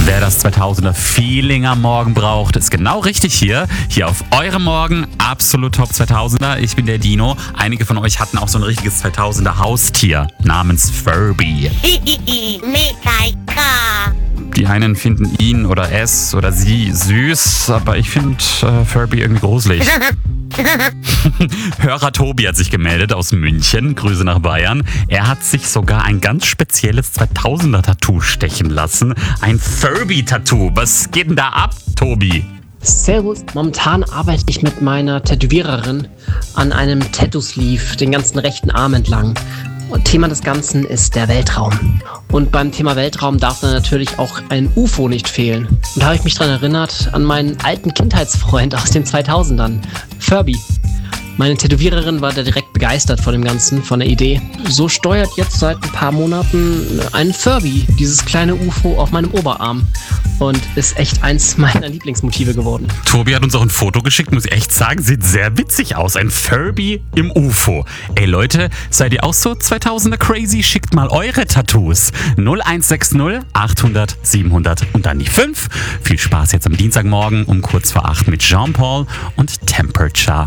Wer das 2000er-Feeling am Morgen braucht, ist genau richtig hier auf eurem Morgen. Absolut Top 2000er. Ich bin der Dino. Einige von euch hatten auch so ein richtiges 2000er-Haustier namens Furby. Mega. Die einen finden ihn oder es oder sie süß, aber ich finde Furby irgendwie gruselig. Hörer Tobi hat sich gemeldet aus München. Grüße nach Bayern. Er hat sich sogar ein ganz spezielles 2000er-Tattoo stechen lassen. Ein Furby-Tattoo. Was geht denn da ab, Tobi? Servus, momentan arbeite ich mit meiner Tätowiererin an einem Tattoo-Sleeve, den ganzen rechten Arm entlang. Und Thema des Ganzen ist der Weltraum. Und beim Thema Weltraum darf dann natürlich auch ein UFO nicht fehlen. Und da habe ich mich dran erinnert an meinen alten Kindheitsfreund aus den 2000ern, Furby. Meine Tätowiererin war da direkt begeistert von dem Ganzen, von der Idee. So steuert jetzt seit ein paar Monaten ein Furby, dieses kleine UFO, auf meinem Oberarm. Und ist echt eins meiner Lieblingsmotive geworden. Tobi hat uns auch ein Foto geschickt, muss ich echt sagen. Sieht sehr witzig aus. Ein Furby im UFO. Ey Leute, seid ihr auch so 2000er crazy? Schickt mal eure Tattoos. 0160 800 700 und dann die 5. Viel Spaß jetzt am Dienstagmorgen um kurz vor 8 mit Jean Paul und Temperature.